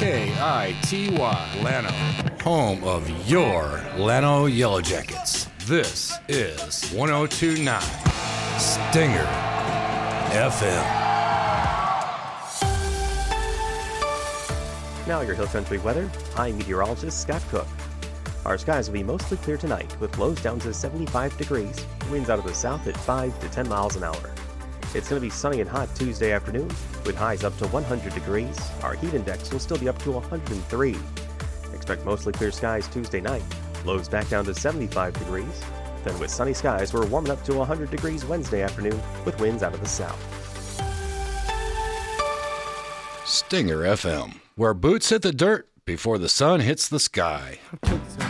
KITY Llano, home of your Llano Yellow Jackets. This is 1029 Stinger FM. Now your Hill Country weather. I'm meteorologist Scott Cook. Our skies will be mostly clear tonight with lows down to 75 degrees, winds out of the south at 5 to 10 miles an hour. It's going to be sunny and hot Tuesday afternoon with highs up to 100 degrees. Our heat index will still be up to 103. Expect mostly clear skies Tuesday night, lows back down to 75 degrees. Then with sunny skies, we're warming up to 100 degrees Wednesday afternoon with winds out of the south. Stinger FM, where boots hit the dirt before the sun hits the sky.